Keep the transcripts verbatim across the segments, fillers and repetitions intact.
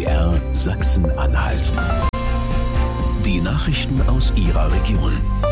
R Sachsen-Anhalt. Die Nachrichten aus Ihrer Region.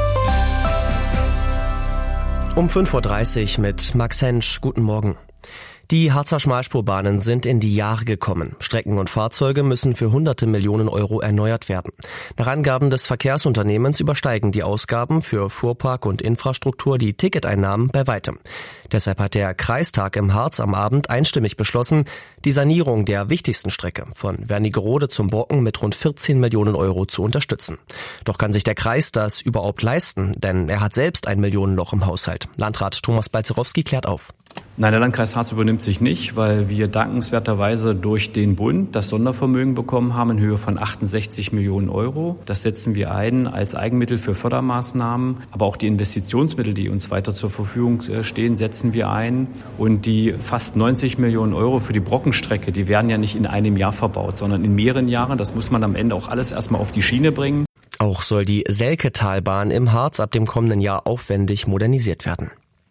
Um fünf Uhr dreißig mit Max Hensch. Guten Morgen. Die Harzer Schmalspurbahnen sind in die Jahre gekommen. Strecken und Fahrzeuge müssen für hunderte Millionen Euro erneuert werden. Nach Angaben des Verkehrsunternehmens übersteigen die Ausgaben für Fuhrpark und Infrastruktur die Ticketeinnahmen bei weitem. Deshalb hat der Kreistag im Harz am Abend einstimmig beschlossen, die Sanierung der wichtigsten Strecke von Wernigerode zum Brocken mit rund vierzehn Millionen Euro zu unterstützen. Doch kann sich der Kreis das überhaupt leisten? Denn er hat selbst ein Millionenloch im Haushalt. Landrat Thomas Balzerowski klärt auf. Nein, der Landkreis Harz übernimmt sich nicht, weil wir dankenswerterweise durch den Bund das Sondervermögen bekommen haben in Höhe von achtundsechzig Millionen Euro. Das setzen wir ein als Eigenmittel für Fördermaßnahmen. Aber auch die Investitionsmittel, die uns weiter zur Verfügung stehen, setzen wir ein. Und die fast neunzig Millionen Euro für die Brockenstrecke, die werden ja nicht in einem Jahr verbaut, sondern in mehreren Jahren. Das muss man am Ende auch alles erstmal auf die Schiene bringen. Auch soll die Selketalbahn im Harz ab dem kommenden Jahr aufwendig modernisiert werden.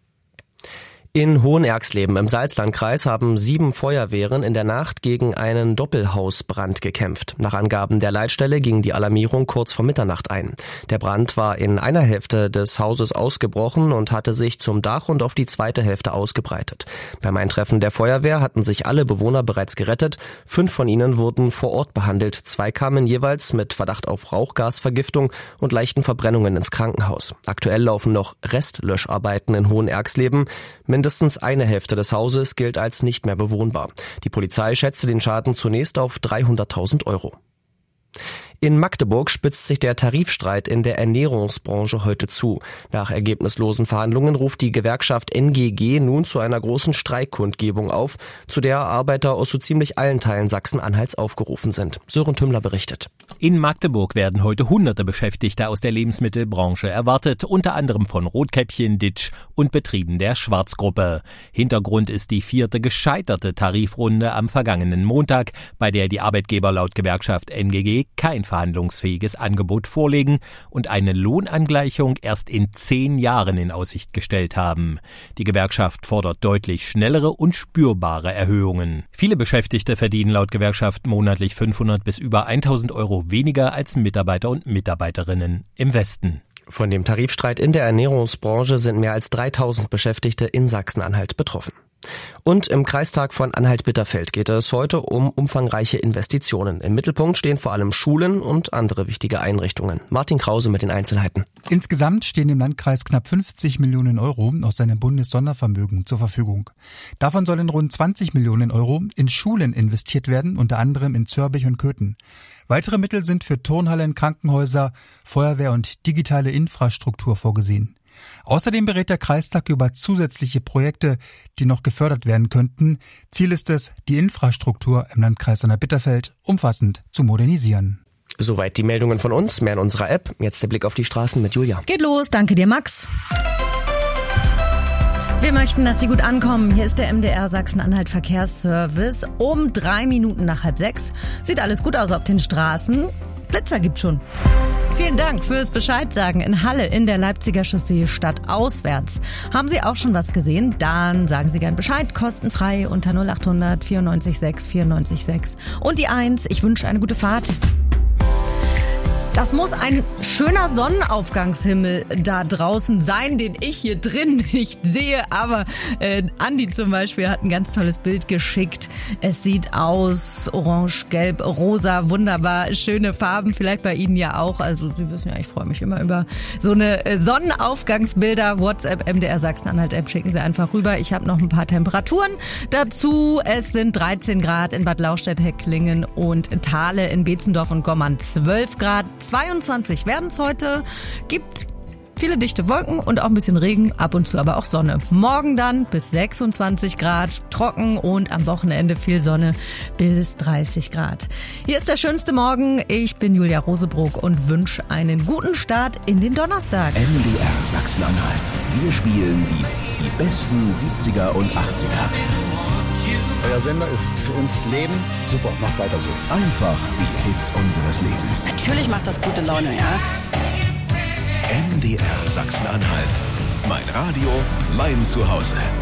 In Hohenerxleben im Salzlandkreis haben sieben Feuerwehren in der Nacht gegen einen Doppelhausbrand gekämpft. Nach Angaben der Leitstelle ging die Alarmierung kurz vor Mitternacht ein. Der Brand war in einer Hälfte des Hauses ausgebrochen und hatte sich zum Dach und auf die zweite Hälfte ausgebreitet. Beim Eintreffen der Feuerwehr hatten sich alle Bewohner bereits gerettet. Fünf von ihnen wurden vor Ort behandelt. Zwei kamen jeweils mit Verdacht auf Rauchgasvergiftung und leichten Verbrennungen ins Krankenhaus. Aktuell laufen noch Restlöscharbeiten in Hohenerxleben. Mindestens eine Hälfte des Hauses gilt als nicht mehr bewohnbar. Die Polizei schätzte den Schaden zunächst auf dreihunderttausend Euro. In Magdeburg spitzt sich der Tarifstreit in der Ernährungsbranche heute zu. Nach ergebnislosen Verhandlungen ruft die Gewerkschaft N G G nun zu einer großen Streikkundgebung auf, zu der Arbeiter aus so ziemlich allen Teilen Sachsen-Anhalts aufgerufen sind. Sören Tümmler berichtet. In Magdeburg werden heute hunderte Beschäftigte aus der Lebensmittelbranche erwartet, unter anderem von Rotkäppchen, Ditsch und Betrieben der Schwarzgruppe. Hintergrund ist die vierte gescheiterte Tarifrunde am vergangenen Montag, bei der die Arbeitgeber laut Gewerkschaft N G G kein verhandlungsfähiges Angebot vorlegen und eine Lohnangleichung erst in zehn Jahren in Aussicht gestellt haben. Die Gewerkschaft fordert deutlich schnellere und spürbare Erhöhungen. Viele Beschäftigte verdienen laut Gewerkschaft monatlich fünfhundert bis über tausend Euro weniger als Mitarbeiter und Mitarbeiterinnen im Westen. Von dem Tarifstreit in der Ernährungsbranche sind mehr als dreitausend Beschäftigte in Sachsen-Anhalt betroffen. Und im Kreistag von Anhalt-Bitterfeld geht es heute um umfangreiche Investitionen. Im Mittelpunkt stehen vor allem Schulen und andere wichtige Einrichtungen. Martin Krause mit den Einzelheiten. Insgesamt stehen dem Landkreis knapp fünfzig Millionen Euro aus seinem Bundessondervermögen zur Verfügung. Davon sollen rund zwanzig Millionen Euro in Schulen investiert werden, unter anderem in Zörbich und Köthen. Weitere Mittel sind für Turnhallen, Krankenhäuser, Feuerwehr und digitale Infrastruktur vorgesehen. Außerdem berät der Kreistag über zusätzliche Projekte, die noch gefördert werden könnten. Ziel ist es, die Infrastruktur im Landkreis Anhalt-Bitterfeld umfassend zu modernisieren. Soweit die Meldungen von uns, mehr in unserer App. Jetzt der Blick auf die Straßen mit Julia. Geht los, danke dir Max. Wir möchten, dass Sie gut ankommen. Hier ist der M D R Sachsen-Anhalt Verkehrsservice. Um drei Minuten nach halb sechs. Sieht alles gut aus auf den Straßen. Blitzer gibt's schon. Vielen Dank fürs Bescheidsagen. In Halle in der Leipziger Chaussee stadtauswärts. Haben Sie auch schon was gesehen? Dann sagen Sie gern Bescheid. Kostenfrei unter null acht hundert vierundneunzig sechs vierundneunzig sechs. Und die eins. Ich wünsche eine gute Fahrt. Das muss ein schöner Sonnenaufgangshimmel da draußen sein, den ich hier drin nicht sehe. Aber äh, Andi zum Beispiel hat ein ganz tolles Bild geschickt. Es sieht aus orange, gelb, rosa, wunderbar, schöne Farben. Vielleicht bei Ihnen ja auch. Also Sie wissen ja, ich freue mich immer über so eine äh, Sonnenaufgangsbilder. WhatsApp, M D R Sachsen-Anhalt-App schicken Sie einfach rüber. Ich habe noch ein paar Temperaturen dazu. Es sind dreizehn Grad in Bad Lauchstädt-Hecklingen und Thale in Beetzendorf und Gommern zwölf Grad. zweiundzwanzig werden es heute, gibt viele dichte Wolken und auch ein bisschen Regen, ab und zu aber auch Sonne. Morgen dann bis sechsundzwanzig Grad, trocken und am Wochenende viel Sonne bis dreißig Grad. Hier ist der schönste Morgen. Ich bin Julia Rosebrook und wünsche einen guten Start in den Donnerstag. M D R Sachsen-Anhalt. Wir spielen die, die besten siebziger und achtziger. Euer Sender ist für uns Leben. Super, macht weiter so. Einfach die Hits unseres Lebens. Natürlich macht das gute Laune, ja. M D R Sachsen-Anhalt. Mein Radio, mein Zuhause.